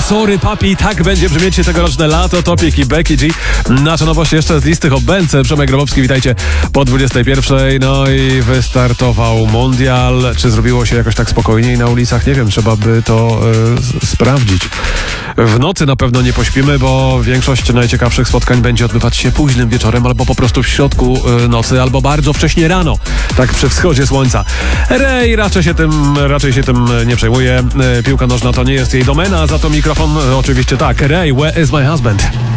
Sorry Papi, tak będzie brzmieć tegoroczne lato. Topik i Becky G. Nasza nowość jeszcze z listy Hobbence. Przemek Grabowski, witajcie po 21. No i wystartował mundial. Czy zrobiło się jakoś tak spokojniej na ulicach? Nie wiem, trzeba by to sprawdzić. W nocy na pewno nie pośpimy, bo większość najciekawszych spotkań będzie odbywać się późnym wieczorem, albo po prostu w środku nocy, albo bardzo wcześnie rano, tak przy wschodzie słońca. Ray raczej się tym nie przejmuje. Piłka nożna to nie jest jej domena, za to mikrofon oczywiście tak. Ray, where is my husband?